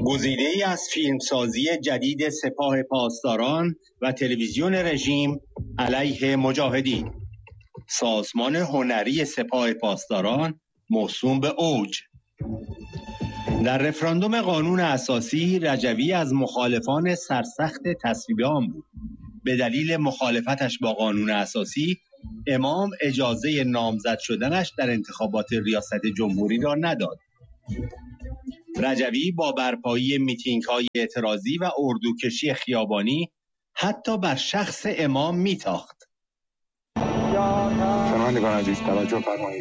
گزیده‌ای از فیلمسازی جدید سپاه پاسداران و تلویزیون رژیم علیه مجاهدین. سازمان هنری سپاه پاسداران موسوم به اوج. در رفراندوم قانون اساسی رجوی از مخالفان سرسخت تصویب آن بود. به دلیل مخالفتش با قانون اساسی امام اجازه نامزد شدنش در انتخابات ریاست جمهوری را نداد. رجوی با برپایی میتینگ‌های اعتراضی و اردوکشی خیابانی حتی بر شخص امام میتاخت. شنوندگان عزیز توجه فرمایید.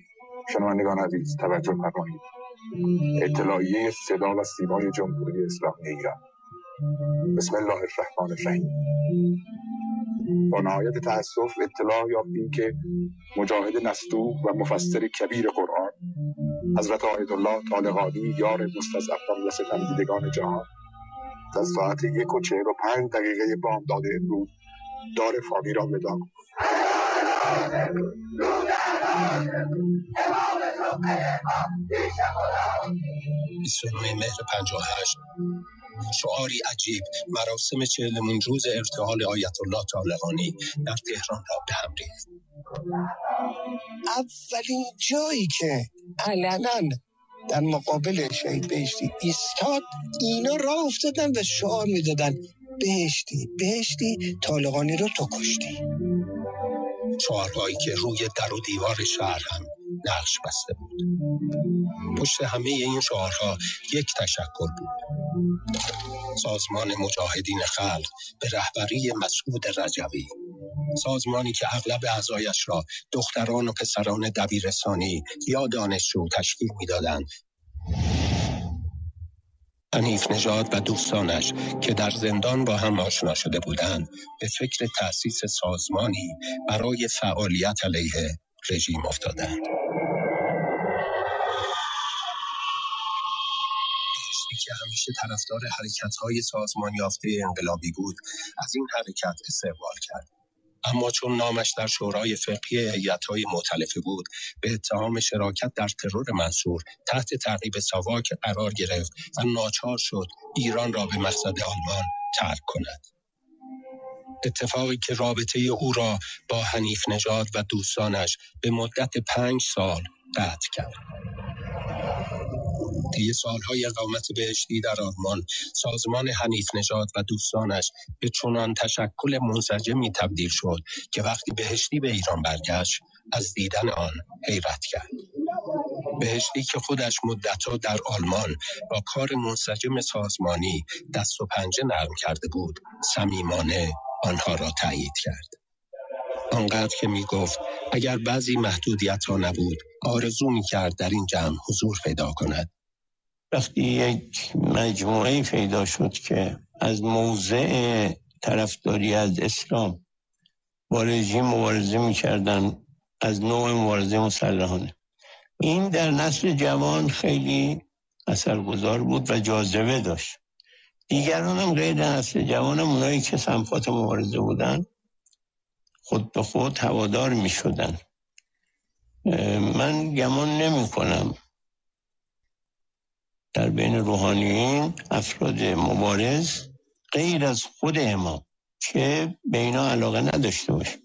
اطلاعیه صدا و سیمای جمهوری اسلامی ایران. بسم الله الرحمن الرحیم. با نهایت تأسف اطلاع یافتیم که مجاهد نستوه و مفسر کبیر قرآن حضرت آیت‌الله طالقانی یار مستضعفان و ستمدیدگان جهان از ساعت 1:45 بامداد امروز دار فانی را وداع گفت. 29 مهر 58 شعاری عجیب مراسم 40مین روز ارتحال آیت الله طالقانی در تهران را به هم ریخت. اولین جایی که علنا در مقابل شهید بهشتی ایستاد، اینا راه افتادن و شعار میدادن بهشتی طالقانی رو تو کشتی. شعارهایی که روی در و دیوار شهر هم نقش بسته بود. پشت همه این شعارها یک تشکر بود: سازمان مجاهدین خلق به رهبری مسعود رجوی، سازمانی که اغلب اعضایش را دختران و پسران دبیرستانی یا دانشجو تشکیل می‌دادند. حنیف نژاد و دوستانش که در زندان با هم آشنا شده بودند به فکر تأسیس سازمانی برای فعالیت علیه رژیم افتادند. بهشتی که همیشه طرفدار حرکت‌های سازمان یافته انقلابی بود، از این حرکت استقبال کرد. اما چون نامش در شورای فقهی هیئت‌های مؤتلفه بود، به اتهام شراکت در ترور منصور تحت تعقیب ساواک قرار گرفت و ناچار شد ایران را به مقصد آلمان ترک کند. اتفاقی که رابطه او را با حنیف نژاد و دوستانش به مدت 5 سال قطع کرد. طی سالهای اقامت بهشتی در آلمان، سازمان حنیف نژاد و دوستانش به چنان تشکل منسجمی تبدیل شد که وقتی بهشتی به ایران برگشت، از دیدن آن حیرت کرد. بهشتی که خودش مدت‌ها در آلمان با کار منسجم سازمانی دست و پنجه نرم کرده بود، صمیمانه آنها را تایید کرد. آنقدر که می گفت اگر بعضی محدودیت‌ها نبود، آرزو می‌کرد در این جمع حضور پیدا کند. وقتی یک مجموعه پیدا شد که از موضع طرفداری از اسلام با رژیم مبارزه می‌کردن، از نوع مبارزه مسلحانه، این در نسل جوان خیلی اثرگذار بود و جاذبه داشت. دیگران هم غیر نسل جوان هم اونایی که صنفات مبارزه بودن خود به خود هوادار می‌شدن. من گمان نمی‌کنم در بین روحانیین افراد مبارز غیر از خود امام که به اینا علاقه نداشته باشه.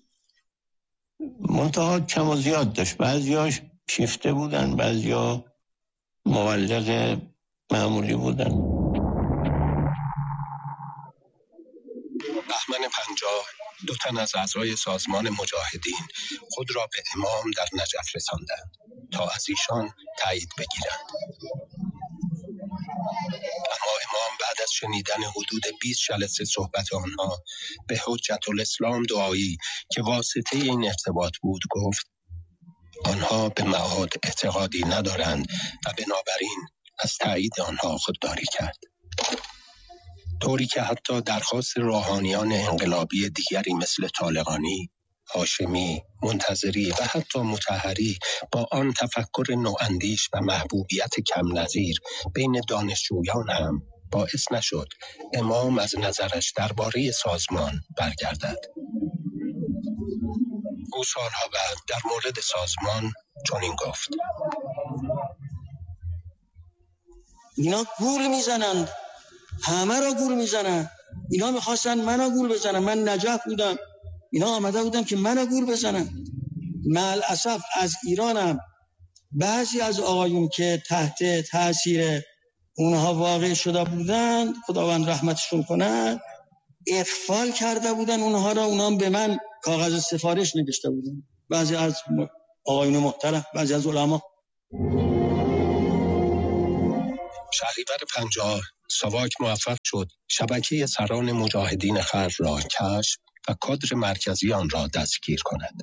منتها کم و زیاد داشت. بعضیاش شیفته بودن، بعضیا مولق معمولی بودن. بهمن 50 2 تن از اعضای سازمان مجاهدین خود را به امام در نجف رساندند تا از ایشان تایید بگیرند. اما امام بعد از شنیدن حدود 20 جلسه صحبت آنها به حجت الاسلام دعایی که واسطه این ارتباط بود گفت: آنها به معاد اعتقادی ندارند و بنابراین از تایید آنها خودداری کرد. طوری که حتی درخواست روحانیان انقلابی دیگری مثل طالقانی، هاشمی، منتظری و حتی مطهری با آن تفکر نواندیش و محبوبیت کم نظیر بین دانشجویان هم باعث نشد امام از نظرش درباره سازمان برگردد. او سالها بعد در مورد سازمان چنین گفت: اینا گول میزنند، همه را گول میزنند. اینا میخواستن منو گول بزنن. من نجف بودم، اینا آمده بودن که منو گول بزنن. معالاسف از ایرانم بعضی از آقایون که تحت تاثیر اونها واقع شده بودن، خداوند رحمتشون کنه، اغفال کرده بودن اونها را. اونها به من کاغذ سفارش نوشته بودن، بعضی از آقایون محترم، بعضی از علما. شهریور 50 ساواک موفق شد شبکه سران مجاهدین خلق را کشف و کادر مرکزی آن را دستگیر کند.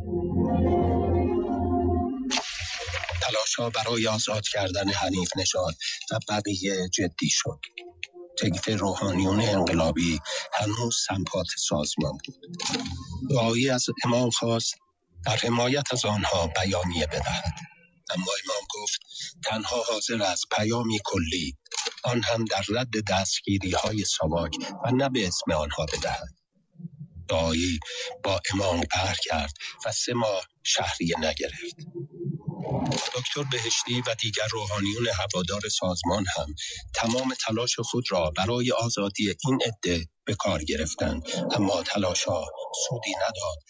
تلاش‌ها برای آزاد کردن حنیف نژاد و بقیه جدی شد. طیف روحانیون انقلابی هنوز سمپات سازمان بود. دعایی از امام خواست در حمایت از آنها بیانیه بدهد، اما امام گفت تنها حاضر از پیامی کلی، آن هم در رد دستگیری‌های ساواک و نه به اسم آنها بدهد. دعایی با امام قهر کرد و 3 ماه شهریه نگرفت. دکتر بهشتی و دیگر روحانیون هوادار سازمان هم تمام تلاش خود را برای آزادی این عده به کار گرفتند، اما تلاش‌ها سودی نداد.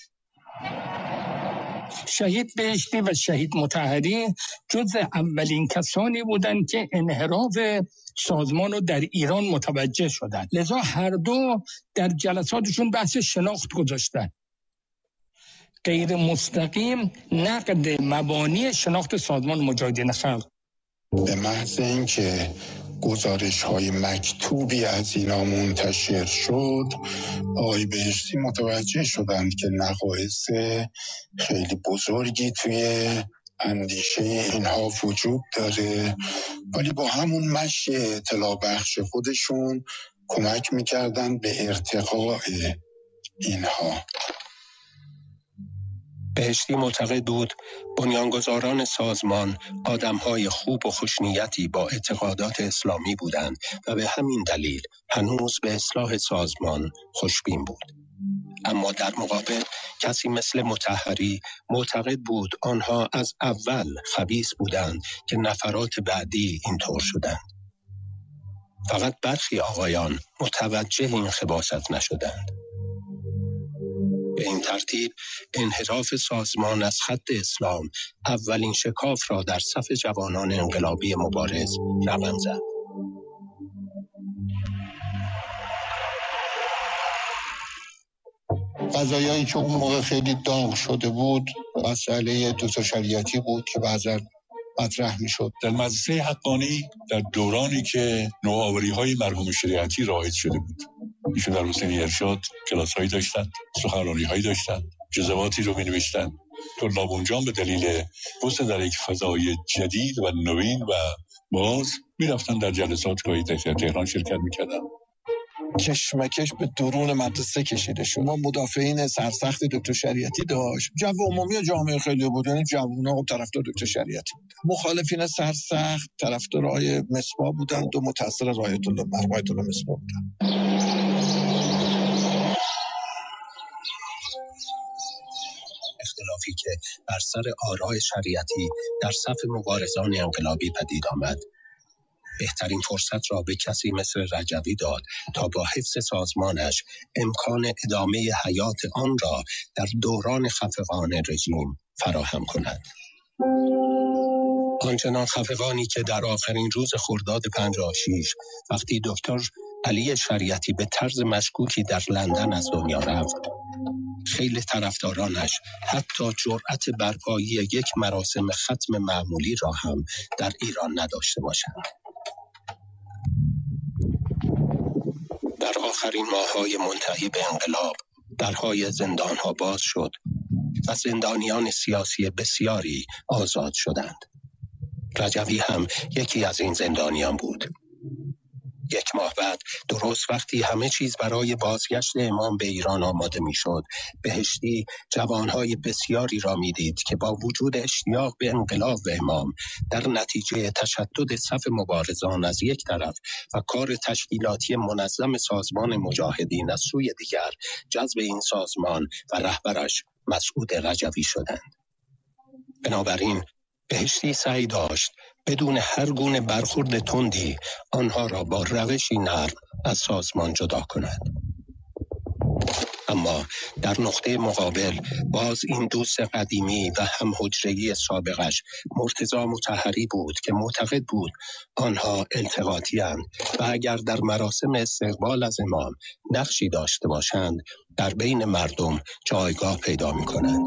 شهید بهشتی و شهید مطهری جز اولین کسانی بودند که انحراف سازمان رو در ایران متوجه شدند. لذا هر دو در جلساتشون بحث شناخت گذاشتند. غیر مستقیم نقد مبانی شناخت سازمان مجاهدین خلق. به محض اینکه گزارش‌های مکتوبی از اینا منتشر شد، آقای بهشتی متوجه شدند که نقایص خیلی بزرگی توی اندیشه اینها وجود داره، ولی با همون مشی اطلاع بخش خودشون کمک میکردن به ارتقاء اینها. بهشتی معتقد بود بنیانگذاران سازمان آدم‌های خوب و خوشنیتی با اعتقادات اسلامی بودند و به همین دلیل هنوز به اصلاح سازمان خوشبین بود. اما در مقابل کسی مثل مطهری معتقد بود آنها از اول خبیث بودند که نفرات بعدی اینطور شدند. فقط برخی آقایان متوجه این خباثت نشدند. به این ترتیب انحراف سازمان از خط اسلام اولین شکاف را در صف جوانان انقلابی مبارز رقم زد. قضایایی که اون موقع خیلی داغ شده بود، مسئله دکتر شریعتی بود که بعضا مطرح میشد. در مدرسه حقانی در دورانی که نوآوری‌های مرحوم شریعتی رایج شده بود، ایشون در حسین ارشاد کلاس‌هایی داشتن، سخنرانی‌هایی داشتن، جزواتی رو می‌نوشتن. طلاب اونجا به دلیل وسط در یک فضای جدید و نوین و باز می‌رفتن در جلسات گاهی در تهران شرکت می‌کردن. کشمکش به درون مدرسه کشیده شد. ما مدافعین سرسخت دکتر شریعتی داشت، جو عمومی جامعه خیلی بود، یعنی جوونا طرفدار دکتر شریعتی بودن. مخالفین سرسخت طرفدار آقای مصباح بودند و متأثر از آیت الله مصباح بودند. اختلافی که بر سر آراء شریعتی در صف مبارزان انقلابی پدید آمد، بهترین فرصت را به کسی مثل رجوی داد تا با حفظ سازمانش امکان ادامه حیات آن را در دوران خفقان رژیم فراهم کند. آنچنان خفقانی که در آخرین روز خرداد 56 وقتی دکتر علی شریعتی به طرز مشکوکی در لندن از دنیا رفت، خیلی طرفدارانش حتی جرأت برپایی یک مراسم ختم معمولی را هم در ایران نداشته باشند. در آخرین ماه‌های منتهی به انقلاب درهای زندان‌ها باز شد و زندانیان سیاسی بسیاری آزاد شدند. رجوی هم یکی از این زندانیان بود. 1 ماه بعد، درست وقتی همه چیز برای بازگشت امام به ایران آماده می‌شد، بهشتی جوانهای بسیاری را می‌دید که با وجود اشتیاق به انقلاب و امام، در نتیجه تشدد صف مبارزان از یک طرف و کار تشکیلاتی منظم سازمان مجاهدین از سوی دیگر، جذب این سازمان و رهبرش مسعود رجوی شدند. بنابراین بهشتی سعی داشت بدون هر گونه برخورد تندی آنها را با روشی نرم از سازمان جدا کند. اما در نقطه مقابل باز این دوست قدیمی و هم حجره‌ای سابقش مرتضی مطهری بود که معتقد بود آنها التقاطی‌اند و اگر در مراسم استقبال از امام نقشی داشته باشند در بین مردم جایگاه پیدا می‌کنند.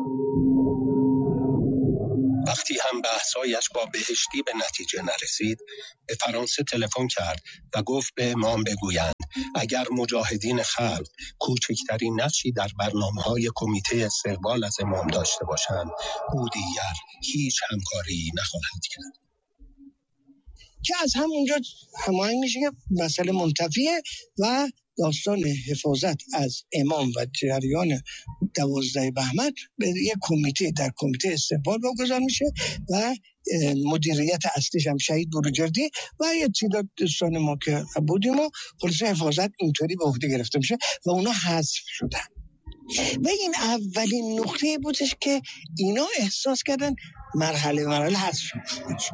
وقتی هم بحثایش با بهشتی به نتیجه نرسید، به فرانسه تلفن کرد و گفت به امام بگویند اگر مجاهدین خلق کوچکترین نقشی در برنامه‌های کمیته استقبال از امام داشته باشند، او دیگر هیچ همکاری نخواهد کرد. که از همونجا هماهنگ میشه که مسئله منتفیه و داستان حفاظت از امام و جریان 12 بهمن به یک کمیته در کمیته استقبال واگذار میشه و مدیریت اصلیش هم شهید بروجردی و یه تعداد دوستان ما که بودیم و خلاصه حفاظت اینطوری به عهده گرفته میشه و اونا حذف شدن. و این اولین نقطه بودش که اینا احساس کردن مرحله حذف شد.